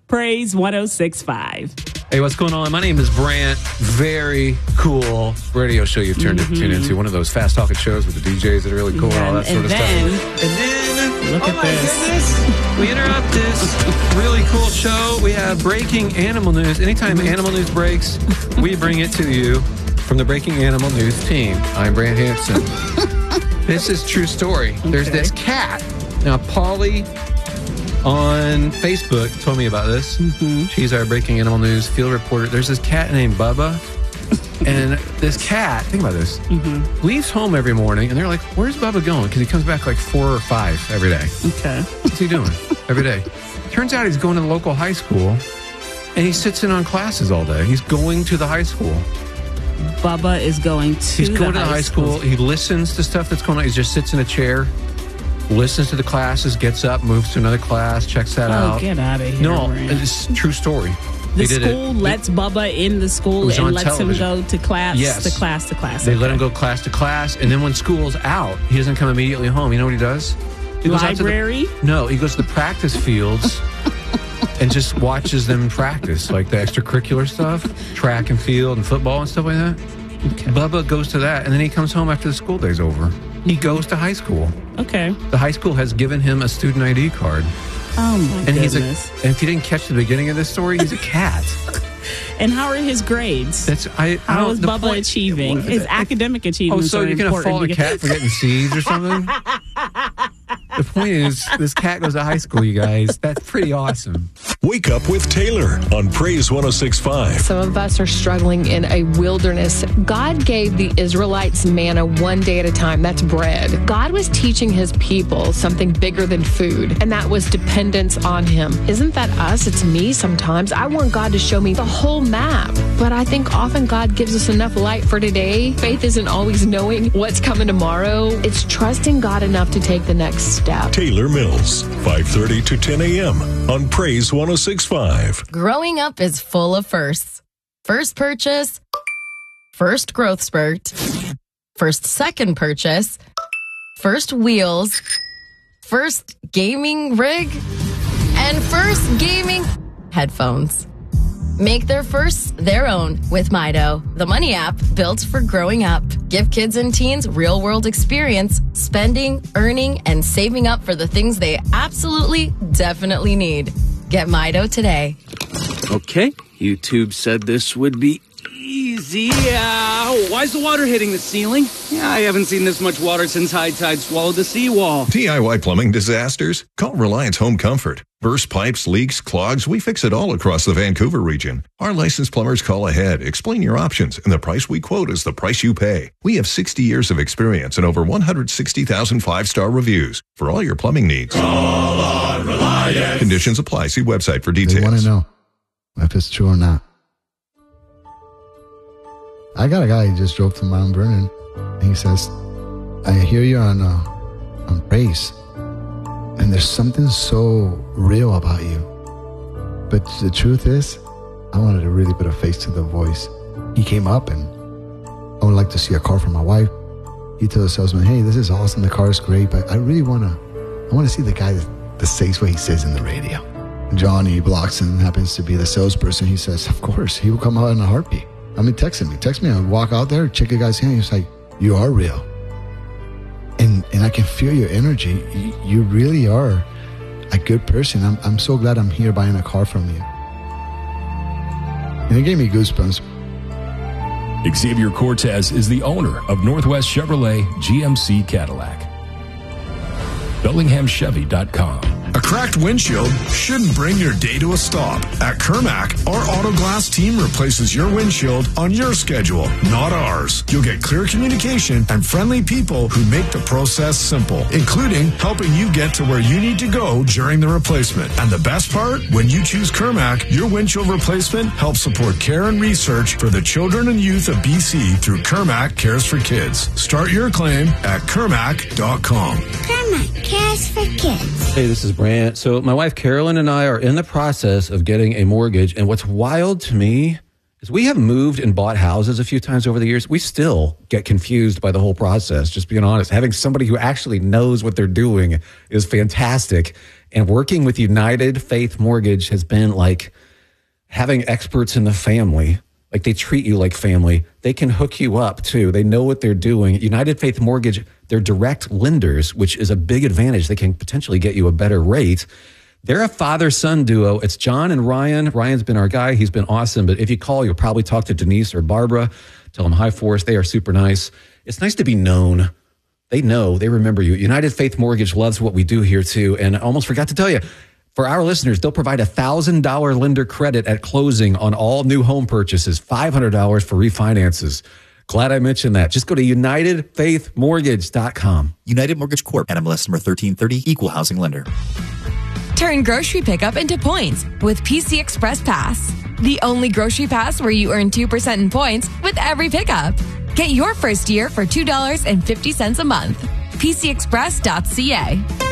Praise 106.5. Hey, what's going on? My name is Brant. Very cool radio show you've tuned into. One of those fast talking shows with the DJs that are really cool and all that sort of stuff. And then, look at this. Goodness, we interrupt this really cool show. We have breaking animal news. Anytime animal news breaks, we bring it to you from the Breaking Animal News team. I'm Brant Hanson. This is true story. There's this cat. Now, Polly on Facebook told me about this. She's our Breaking Animal News field reporter. There's this cat named Bubba. And this cat, think about this, leaves home every morning. And they're like, where's Bubba going? Because he comes back like 4 or 5 every day. Okay. What's he doing every day? Turns out he's going to the local high school. And he sits in on classes all day. He's going to the high school. Bubba is going to the high school. He listens to stuff that's going on. He just sits in a chair, listens to the classes, gets up, moves to another class, checks that out. Oh, get out of here. No, Rand. it's a true story. The school lets Bubba in the school and lets television. Him go to class, to class. They let him go class to class, and then when school's out, he doesn't come immediately home. You know what he does? He goes Library? He goes to the practice fields and just watches them practice, like the extracurricular stuff, track and field and football and stuff like that. Okay. Bubba goes to that, and then he comes home after the school day's over. He goes to high school. Okay. The high school has given him a student ID card. Oh, my goodness. And if you didn't catch the beginning of this story, he's a cat. And how are his grades? How is Bubba achieving? His academic achievements are important. Oh, so you're going to fault a cat for getting C's or something? The point is, this cat goes to high school, you guys. That's pretty awesome. Wake up with Taylor on Praise 106.5. Some of us are struggling in a wilderness. God gave the Israelites manna one day at a time. That's bread. God was teaching his people something bigger than food, and that was dependence on him. Isn't that us? It's me sometimes. I want God to show me the whole map, but I think often God gives us enough light for today. Faith isn't always knowing what's coming tomorrow. It's trusting God enough to take the next step. Taylor Mills, 5:30 to 10 a.m. on Praise 106.5. Growing up is full of firsts. First purchase, first growth spurt, first second purchase, first wheels, first gaming rig, and first gaming headphones. Make their firsts their own with Mido, the money app built for growing up. Give kids and teens real-world experience, spending, earning, and saving up for the things they absolutely, definitely need. Get Mido today. Okay, YouTube said this would be easy. Why is the water hitting the ceiling? I haven't seen this much water since high tide swallowed the seawall. DIY plumbing disasters? Call Reliance Home Comfort. Burst pipes, leaks, clogs, we fix it all across the Vancouver region. Our licensed plumbers call ahead, explain your options, and the price we quote is the price you pay. We have 60 years of experience and over 160,000 five-star reviews for all your plumbing needs. Call on Reliance. Conditions apply. See website for details. They want to know if it's true or not. I got a guy who just drove to Mount Vernon, and he says, I hear you on Praise, and there's something so real about you. But the truth is, I wanted to really put a face to the voice. He came up, and I would like to see a car for my wife. He told the salesman, hey, this is awesome, the car is great, but I really want to see the guy that says what he says in the radio. Johnny Blockson happens to be the salesperson. He says, of course, he will come out in a heartbeat. Text me. I walk out there, check the guy's hand. He's like, you are real. And I can feel your energy. You really are a good person. I'm so glad I'm here buying a car from you. And it gave me goosebumps. Xavier Cortez is the owner of Northwest Chevrolet GMC Cadillac. BellinghamChevy.com. A cracked windshield shouldn't bring your day to a stop. At Kermac, our Auto Glass team replaces your windshield on your schedule, not ours. You'll get clear communication and friendly people who make the process simple, including helping you get to where you need to go during the replacement. And the best part, when you choose Kermac, your windshield replacement helps support care and research for the children and youth of BC through Kermac Cares for Kids. Start your claim at Kermac.com. Kermac Cares for Kids. Hey, this is Brant. So my wife Carolyn and I are in the process of getting a mortgage, and what's wild to me Because we have moved and bought houses a few times over the years. We still get confused by the whole process, just being honest. Having somebody who actually knows what they're doing is fantastic. And working with United Faith Mortgage has been like having experts in the family. Like, they treat you like family. They can hook you up too. They know what they're doing. United Faith Mortgage, they're direct lenders, which is a big advantage. They can potentially get you a better rate. They're a father-son duo. It's John and Ryan. Ryan's been our guy. He's been awesome. But if you call, you'll probably talk to Denise or Barbara. Tell them hi for us. They are super nice. It's nice to be known. They know. They remember you. United Faith Mortgage loves what we do here too. And I almost forgot to tell you, for our listeners, they'll provide $1,000 lender credit at closing on all new home purchases, $500 for refinances. Glad I mentioned that. Just go to UnitedFaithMortgage.com. United Mortgage Corp. NMLS number 1330, Equal Housing Lender. Turn grocery pickup into points with PC Express Pass. The only grocery pass where you earn 2% in points with every pickup. Get your first year for $2.50 a month. PCExpress.ca.